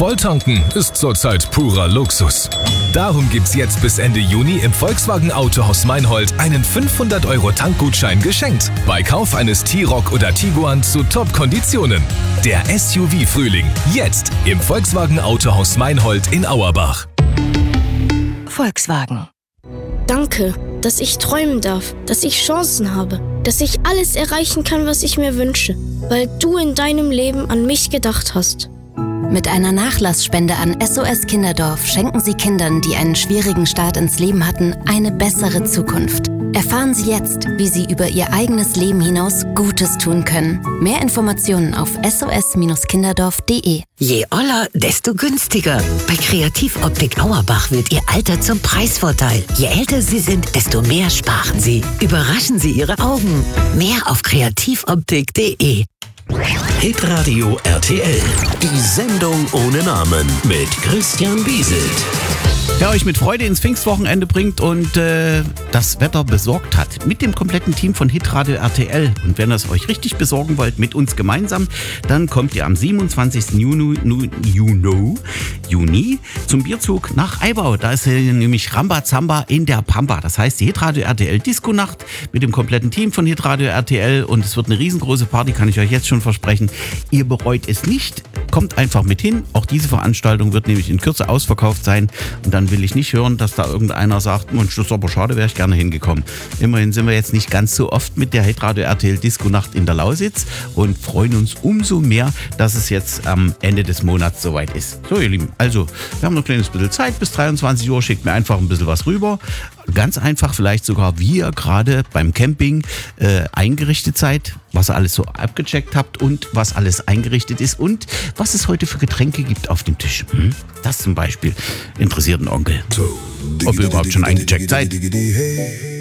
Volltanken ist zurzeit purer Luxus. Darum gibt's jetzt bis Ende Juni im Volkswagen Autohaus Meinhold einen 500-Euro-Tankgutschein geschenkt. Bei Kauf eines T-Roc oder Tiguan zu Top-Konditionen. Der SUV-Frühling. Jetzt im Volkswagen Autohaus Meinhold in Auerbach. Volkswagen. Danke, dass ich träumen darf, dass ich Chancen habe, dass ich alles erreichen kann, was ich mir wünsche, weil du in deinem Leben an mich gedacht hast. Mit einer Nachlassspende an SOS Kinderdorf schenken Sie Kindern, die einen schwierigen Start ins Leben hatten, eine bessere Zukunft. Erfahren Sie jetzt, wie Sie über Ihr eigenes Leben hinaus Gutes tun können. Mehr Informationen auf sos-kinderdorf.de. Je oller, desto günstiger. Bei Kreativoptik Auerbach wird Ihr Alter zum Preisvorteil. Je älter Sie sind, desto mehr sparen Sie. Überraschen Sie Ihre Augen. Mehr auf kreativoptik.de. Hitradio RTL. Die Sendung ohne Namen mit Christian Bieselt. Der euch mit Freude ins Pfingstwochenende bringt und das Wetter besorgt hat. Mit dem kompletten Team von Hitradio RTL. Und wenn ihr es euch richtig besorgen wollt, mit uns gemeinsam, dann kommt ihr am 27. Juni zum Bierzug nach Eibau. Da ist nämlich Rambazamba in der Pampa. Das heißt die Hitradio RTL Disco-Nacht mit dem kompletten Team von Hitradio RTL. Und es wird eine riesengroße Party, kann ich euch jetzt schon versprechen. Ihr bereut es nicht. Kommt einfach mit hin. Auch diese Veranstaltung wird nämlich in Kürze ausverkauft sein. Und dann will ich nicht hören, dass da irgendeiner sagt, Mensch, das ist aber schade, wäre ich gerne hingekommen. Immerhin sind wir jetzt nicht ganz so oft mit der Hitradio RTL Disco-Nacht in der Lausitz und freuen uns umso mehr, dass es jetzt am Ende des Monats soweit ist. So, ihr Lieben, also, wir haben noch ein kleines bisschen Zeit. Bis 23 Uhr schickt mir einfach ein bisschen was rüber. Ganz einfach, vielleicht sogar, wie ihr gerade beim Camping eingerichtet seid, was ihr alles so abgecheckt habt und was alles eingerichtet ist und was es heute für Getränke gibt auf dem Tisch. Das zum Beispiel interessiert einen Onkel. Ob ihr überhaupt schon eingecheckt seid.